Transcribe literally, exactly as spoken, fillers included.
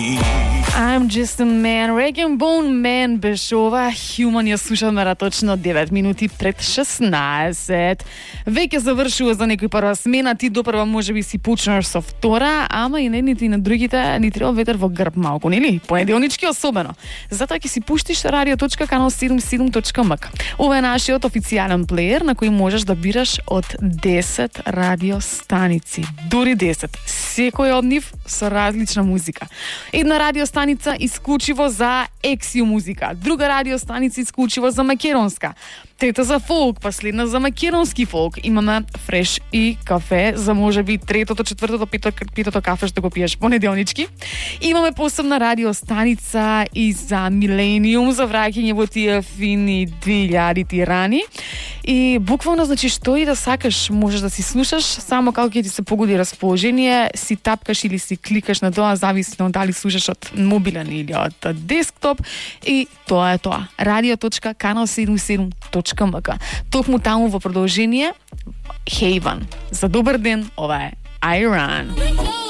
I'm just a man, Rag and Bone Man беше ова. Human ја слушаме точно девет минути пред шеснаесет. Веќе завршува за некој прва смена, ти допрва можеби си почнеш со втора, ама и на едните и на другите ни треба ветер во грб малку, нели? Понеделнички особено. Затоа ќе си пуштиш радио точка канал седумдесет и седум точка ем ка. Ова е нашиот официјален плеер на кој можеш да бираш од десет радио станици. Дури десет. Секој од нив со различна музика. Една радио станица исклучиво за ексио музика, друга радио станица исклучиво за македонска, трета за фолк, последна за македонски фолк. Имаме фреш и кафе за можеби третото, четвртото, петото, петото кафе што го пиеш понеделнички. Имаме посебна радио станица и за милениум, за враќање во тие фини две илјадити рани. И буквално, значи, што и да сакаш, можеш да си слушаш, само како ќе ти се погоди расположение, си тапкаш или си кликаш на тоа, зависно дали слушаш од мобилен или од десктоп, и тоа е тоа. радио точка канал седумдесет и седум точка ем ка. Токму таму во продолжение, Haven. За добар ден, ова е Iran.